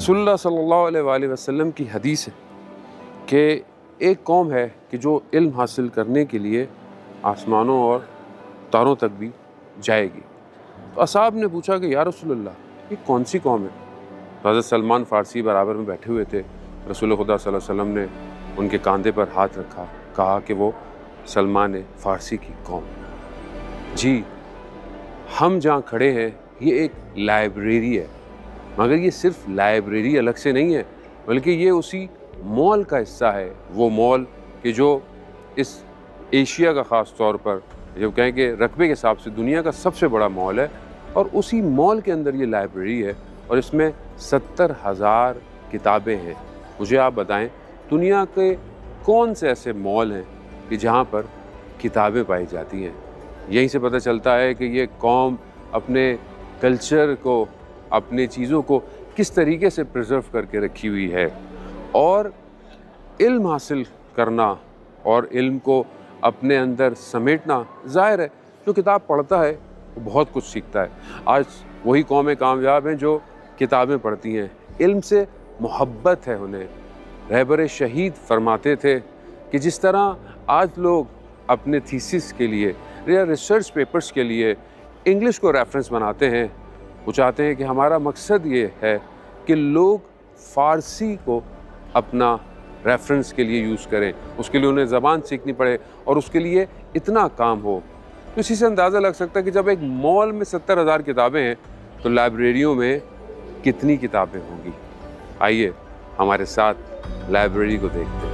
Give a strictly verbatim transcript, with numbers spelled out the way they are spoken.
रसूलुल्लाह सल्लल्लाहु अलैहि वसल्लम की हदीस है कि एक कौम है कि जो इल्म हासिल करने के लिए आसमानों और तारों तक भी जाएगी। तो असहाब ने पूछा कि या रसूलल्लाह ये कौन सी कौम है? तो हज़रत सलमान फ़ारसी बराबर में बैठे हुए थे। रसूल खुदा सल्लल्लाहु अलैहि वसल्लम ने उनके कंधे पर हाथ रखा, कहा कि वो सलमान फ़ारसी की कौम। जी, हम जहाँ खड़े हैं ये एक लाइब्रेरी है, मगर ये सिर्फ लाइब्रेरी अलग से नहीं है, बल्कि ये उसी मॉल का हिस्सा है। वो मॉल कि जो इस एशिया का ख़ास तौर पर जब कहें कि रकबे के हिसाब से दुनिया का सबसे बड़ा मॉल है, और उसी मॉल के अंदर ये लाइब्रेरी है और इसमें सत्तर हज़ार किताबें हैं। मुझे आप बताएं, दुनिया के कौन से ऐसे मॉल हैं कि जहाँ पर किताबें पाई जाती हैं? यहीं से पता चलता है कि ये कौम अपने कल्चर को, अपने चीज़ों को किस तरीके से प्रिजर्व करके रखी हुई है। और इल्म हासिल करना और इल्म को अपने अंदर समेटना, ज़ाहिर है जो किताब पढ़ता है वो बहुत कुछ सीखता है। आज वही कौमें कामयाब हैं जो किताबें पढ़ती हैं, इल्म से मोहब्बत है उन्हें। रहबर शहीद फरमाते थे कि जिस तरह आज लोग अपने थीसिस के लिए या रिसर्च पेपर्स के लिए इंग्लिश को रेफरेंस बनाते हैं, वो चाहते हैं कि हमारा मकसद ये है कि लोग फ़ारसी को अपना रेफरेंस के लिए यूज़ करें, उसके लिए उन्हें ज़बान सीखनी पड़े और उसके लिए इतना काम हो। तो इसी से अंदाज़ा लग सकता है कि जब एक मॉल में सत्तर हज़ार किताबें हैं तो लाइब्रेरियों में कितनी किताबें होंगी। आइए हमारे साथ लाइब्रेरी को देखते हैं।